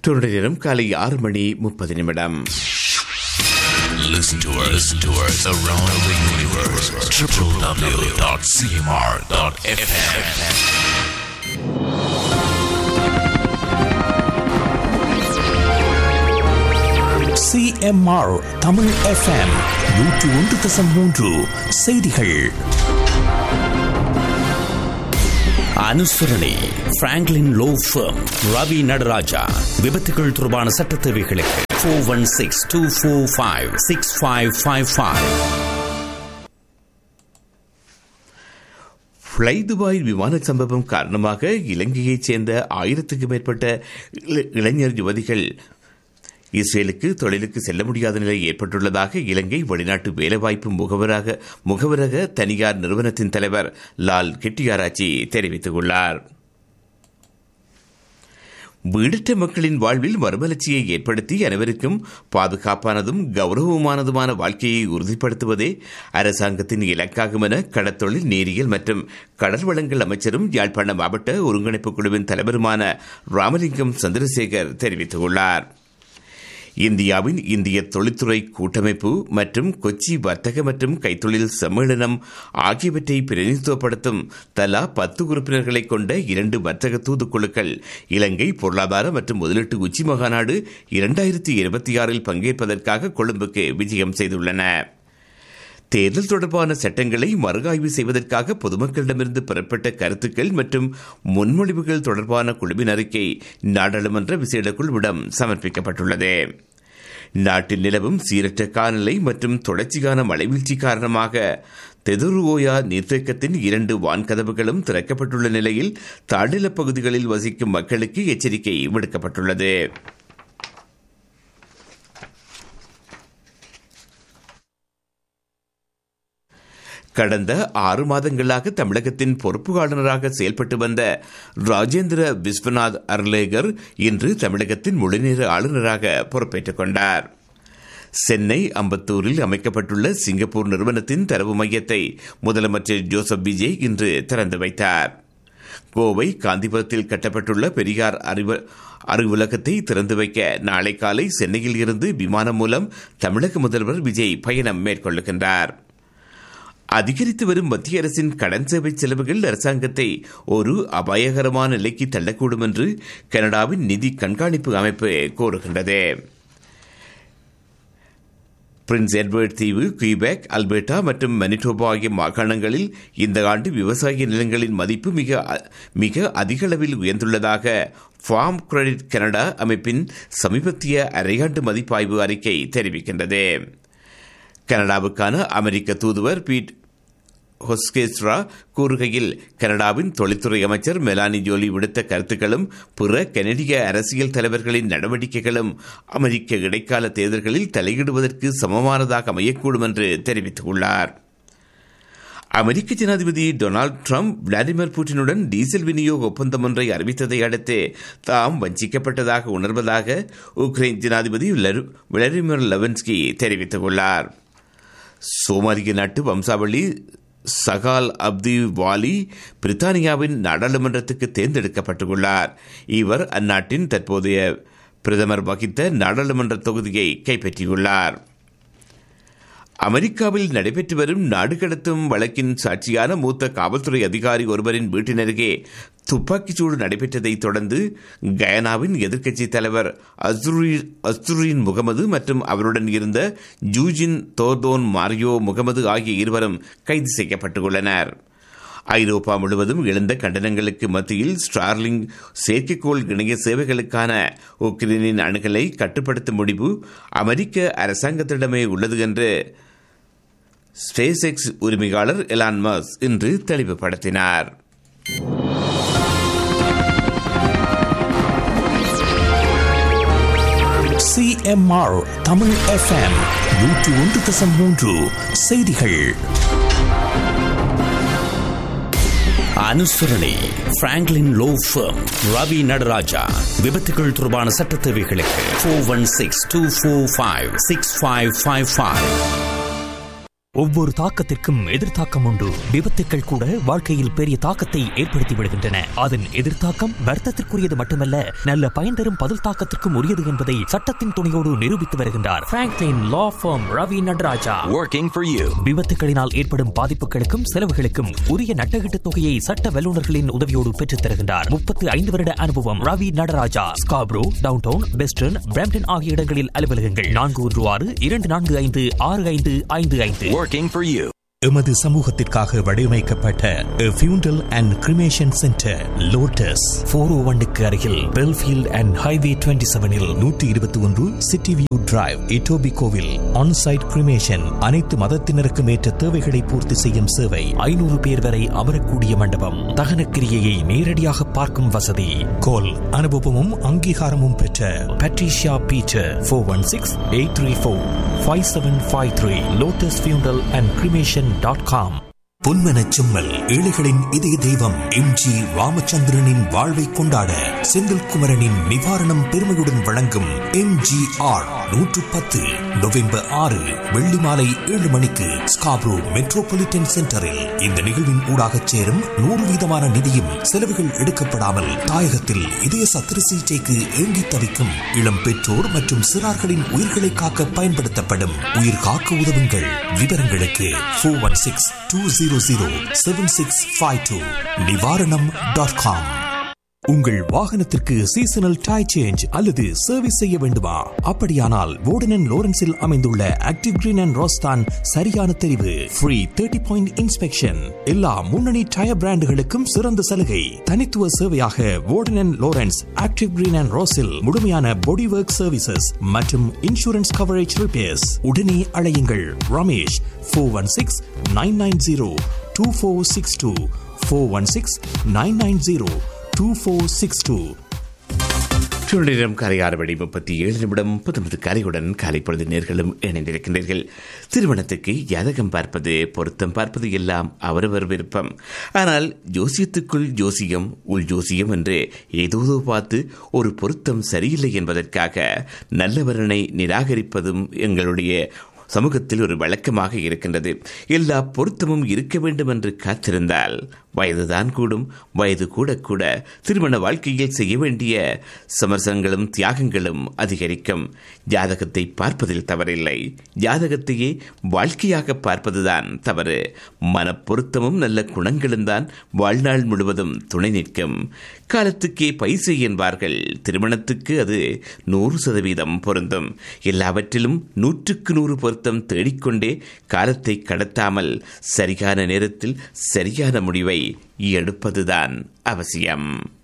தொண்டை நேரம் காலை 6:30. Listen to us around the universe. www.cmr.fm. CMR Tamil FM 101.3 செய்திகள். அனுசரணை Franklin low firm Ravi Nataraja. விபத்துகள் தொடர்பான சட்ட தேவைகளுக்கு 416-245-6555. ஃப்ளை துபாய் விமான சம்பவம் காரணமாக இலங்கையைச் சேர்ந்த 1000க்கும் மேற்பட்ட இளைஞர் யுவதிகள் இஸ்ரேலுக்கு தொழிலுக்கு செல்ல முடியாத நிலை ஏற்பட்டுள்ளதாக இலங்கை வெளிநாட்டு வேலைவாய்ப்பு முகவரக தனியார் நிறுவனத்தின் தலைவர் லால் கெட்டியாராச்சி தெரிவித்துள்ளார். வீடற்ற மக்களின் வாழ்வில் மறுமலர்ச்சியை ஏற்படுத்தி அனைவருக்கும் பாதுகாப்பானதும் கௌரவமானதுமான வாழ்க்கையை உறுதிப்படுத்துவதே அரசாங்கத்தின் இலக்காகும் என கடற்தொழில், நீரியல் மற்றும் கடல் வளங்கள் அமைச்சரும் யாழ்ப்பாண மாவட்ட ஒருங்கிணைப்பு குழுவின் தலைவருமான ராமலிங்கம் சந்திரசேகர் தெரிவித்துள்ளார். இந்தியாவின் இந்திய தொழில்துறை கூட்டமைப்பு மற்றும் கொச்சி வர்த்தக மற்றும் கைத்தொழில் சம்மேளனம் ஆகியவற்றை பிரதிநிதித்துவப்படுத்தும் தலா 10 உறுப்பினர்களை கொண்ட 2 வர்த்தக தூதுக்குழுக்கள் இலங்கை பொருளாதார மற்றும் முதலீட்டு உச்சி மாநாடு 2026 பங்கேற்பதற்காக கொழும்புக்கு விஜயம் செய்துள்ளன. தேர்தல் தொடர்பான சட்டங்களை மறுஆய்வு செய்வதற்காக பொதுமக்களிடமிருந்து பெறப்பட்ட கருத்துக்கள் மற்றும் முன்மொழிவுகள் தொடர்பான குழுவின் அறிக்கை நாடாளுமன்ற விசேட குழுவிடம் சமர்ப்பிக்கப்பட்டுள்ளது. நாட்டில் நிலவும் சீரற்ற காலநிலை மற்றும் தொடர்ச்சியான மழைவீழ்ச்சி காரணமாக தெதுருவோயா நீர்த்தேக்கத்தின் 2 வான்கதவுகளும் திறக்கப்பட்டுள்ள நிலையில் தாழ்நில பகுதிகளில் வசிக்கும் மக்களுக்கு எச்சரிக்கை விடுக்கப்பட்டுள்ளது. கடந்த 6 மாதங்களாக தமிழகத்தின் பொறுப்பு ஆளுநராக செயல்பட்டு வந்த ராஜேந்திர விஸ்வநாத் அர்லேகர் இன்று தமிழகத்தின் முழுநேர ஆளுநராக பொறுப்பேற்றுக் கொண்டார். சென்னை அம்பத்தூரில் அமைக்கப்பட்டுள்ள சிங்கப்பூர் நிறுவனத்தின் தரவு மையத்தை முதலமைச்சர் ஜோசப் விஜய் இன்று திறந்து வைத்தார். கோவை காந்திபுரத்தில் கட்டப்பட்டுள்ள பெரியார் அறிவுலகத்தை திறந்து வைக்க நாளை காலை சென்னையில் இருந்து விமானம் மூலம் தமிழக முதல்வர் விஜய் பயணம் மேற்கொள்ளுகின்றார். அதிகரித்து வரும் மத்திய அரசின் கடன் சேவை செலவுகள் அரசாங்கத்தை ஒரு அபாயகரமான நிலைக்கு தள்ளக்கூடும் என்று கனடாவின் நிதி கண்காணிப்பு அமைப்பு கூறுகின்றது. பிரின்ஸ் எட்வர்ட் தீவு, குயிபெக், அல்பர்டா மற்றும் மனிடோபா ஆகிய மாகாணங்களில் இந்த ஆண்டு விவசாய நிலங்களின் மதிப்பு மிக அதிக அளவில் உயர்ந்துள்ளதாக ஃபார்ம் கிரெடிட் கனடா அமைப்பின் சமீபத்திய அரையாண்டு மதிப்பாய்வு அறிக்கை தெரிவிக்கின்றது. கனடாவுக்கான அமெரிக்க தூதுவர் பீட் ஹொஸ்கேஸ்ட்ரா கூறுகையில், கனடாவின் தொழில்துறை அமைச்சர் மெலானி ஜோலி விடுத்த கருத்துக்களும் பிற கனடிய அரசியல் தலைவர்களின் நடவடிக்கைகளும் அமெரிக்க இடைக்கால தேர்தல்களில் தலையிடுவதற்கு சமமானதாக அமையக்கூடும் என்று தெரிவித்துள்ளார். அமெரிக்க ஜனாதிபதி டொனால்டு டிரம்ப் விளாடிமிர் புட்டினுடன் டீசல் விநியோக ஒப்பந்தம் ஒன்றை அறிவித்ததை அடுத்து தாம் வஞ்சிக்கப்பட்டதாக உணர்வதாக உக்ரைன் ஜனாதிபதி விளாடிமிர் லெவன்ஸ்கி தெரிவித்துள்ளார். சோமாலிய நாட்டு வம்சாவளி சகால் அப்தி வாலி பிரித்தானியாவின் நாடாளுமன்றத்துக்கு தேர்ந்தெடுக்கப்பட்டுள்ளார். இவர் அந்நாட்டின் தற்போதைய பிரதமர் வகித்த நாடாளுமன்ற தொகுதியை கைப்பற்றியுள்ளார். அமெரிக்காவில் நடைபெற்று வரும் நாடு கடத்தும் வழக்கின் சாட்சியான மூத்த காவல்துறை அதிகாரி ஒருவரின் வீட்டினருகே துப்பாக்கிச்சூடு நடைபெற்றதை தொடர்ந்து கயானாவின் எதிர்க்கட்சித் தலைவர் அஸ்துரின் முகமது மற்றும் அவருடன் இருந்த ஜூஜின் தோர்தோன் மாரியோ முகமது ஆகிய இருவரும் கைது செய்யப்பட்டுள்ளனர். ஐரோப்பா முழுவதும் எழுந்த கண்டனங்களுக்கு மத்தியில் ஸ்டார்லிங் செயற்கைக்கோள் இணைய சேவைகளுக்கான உக்ரைனின் அணுகலை கட்டுப்படுத்தும் முடிவு அமெரிக்க அரசாங்கத்திடமே உள்ளது என்று ஸ்பேஸ் எக்ஸ் உரிமையாளர் எலான் மஸ்க் இன்று தெளிவுபடுத்தினார். CMR தமிழ் FM 101.3 செய்திகள். அனுசரணை Franklin low firm Ravi Nataraja. விபத்துகள் தொடர்பான சட்ட தேவைகளுக்கு 416-245-6555. ஒவ்வொரு தாக்கத்திற்கும் எதிர்த்தாக்கம் உண்டு. விபத்துக்கள் கூட வாழ்க்கையில் பெரிய தாக்கத்தை ஏற்படுத்தி விடுகின்றன. அதன் எதிர்த்தாக்கம் வருத்தத்திற்குரியது மட்டுமல்ல, நல்ல பயன் தரும் பதில் தாக்கத்திற்கும் உரியது என்பதை சட்டத்தின் துணையோடு நிரூபித்து வருகின்றார் Franklin law form Ravi Nataraja. Working for you. விபத்துகளினால் ஏற்படும் பாதிப்புகளுக்கும் செலவுகளுக்கும் உரிய நட்டகீட்டு தொகையை சட்ட வல்லுநர்களின் உதவியோடு பெற்றுத் தருகின்றார். 35 வருட அனுபவம். Ravi Nataraja. Scarborough, downtown, western, Brampton ஆகிய இடங்களில் அலுவலகங்கள். 416-245-6555. Working for you. எமது சமூகத்திற்காக வடிவமைக்கப்பட்ட ஃபியூண்டல் அண்ட் கிரிமேஷன் சென்டர் லோட்டஸ் 401க்கு அருகில் Belfield and highway 27இல் 121 city view drive, இட்டோபிகோவில். On-site cremation, அனைத்து மதத்தினருக்கும் ஏற்ற தேவைகளை பூர்த்தி செய்யும் சேவை. 500 பேர் வரை அமரக்கூடிய மண்டபம். தகனக்கிரியையை நேரடியாக பார்க்கும் வசதி. கோல் அனுபவமும் அங்கீகாரமும் பெற்ற பட்ரிஷியா பீட்டர் 416-834-5753. லோட்டஸ் ஃபியூண்டல் அண்ட் கிரிமேஷன் .com. பொன்மனச் செம்மல், ஏழைகளின் இதய தெய்வம் எம்.ஜி. ராமச்சந்திரனின் வாழ்வை கொண்டாட செந்தில்குமரனின் நிவாரணம் பெருமையுடன் வழங்கும் எம்.ஜி.ஆர் 110 நவம்பர் 6 வெள்ளி மாலை 7 மணிக்கு ஸ்காப்ரோ மெட்ரோபாலிட்டன் சென்டரில். இந்த நிகழ்வின் ஊடாகச் சேரும் 100% நிதியும் செலவுகள் எடுக்கப்படாமல் தாயகத்தில் இதய சத்திர சிகிச்சைக்கு ஏங்கி தவிக்கும் இளம் பெற்றோர் மற்றும் சிறார்களின் உயிர்களை காக்க பயன்படுத்தப்படும் உயிர் காக்க உதவுங்கள். விவரங்களுக்கு 416-200-7652 நிவாரணம்.com. உங்கள் வாகனத்திற்கு சீசனல் டயர் சேஞ்ச் அல்லது சர்வீஸ் செய்ய வேண்டுமா? அப்படியானால் வோர்டன் அண்ட் லோரன்ஸில் அமைந்துள்ள ஆக்டிவ் கிரீன் அண்ட் ரோஸ்தான் சரியான தெரிவு. Free 30 point inspection. எல்லா முன்னணி டயர் பிராண்டுகளுக்கும் சிறந்த சலுகை. தனித்துவ சேவையாக வோர்டன் and Lawrence active green and ரோஸில் முழுமையான பாடி ஒர்க் சர்வீசஸ் மற்றும் இன்சூரன்ஸ் கவரேஜ் ரிப்பேர்ஸ். உடனே அழையுங்கள் ரமேஷ் 416-990-2462 416-990-2462. நேரம் காலை 6:37 காலையுடன் காலை பொழுது நேர்களும் இணைந்திருக்கின்றீர்கள். திருமணத்துக்கு ஜாதகம் பார்ப்பது, பொருத்தம் பார்ப்பது எல்லாம் அவரவர் விருப்பம். ஆனால் ஜோசியத்துக்குள் ஜோசியம், உள் ஜோசியம் என்று ஏதோ பார்த்து ஒரு பொருத்தம் சரியில்லை என்பதற்காக நல்லவரனை நிராகரிப்பதும் எங்களுடைய சமூகத்தில் ஒரு வழக்கமாக இருக்கின்றது. எல்லா பொருத்தமும் இருக்க வேண்டும் என்று காத்திருந்தால் வயதுதான் கூடும். வயது கூட கூட திருமண வாழ்க்கையில் செய்ய வேண்டிய சமரசங்களும் தியாகங்களும் அதிகரிக்கும். ஜாதகத்தை பார்ப்பதில் தவறில்லை, ஜாதகத்தையே வாழ்க்கையாக பார்ப்பதுதான் தவறு. மனப்பொருத்தமும் நல்ல குணங்களும் தான் வாழ்நாள் முழுவதும் துணை நிற்கும். காலத்துக்கே பைசை என்பார்கள். திருமணத்துக்கு அது 100% பொருந்தும். எல்லாவற்றிலும் 100க்கு 100 பொருத்தம் தேடிக்கொண்டே காலத்தை கடத்தாமல் சரியான நேரத்தில் சரியான முடிவை எடுப்பதுதான் அவசியம்.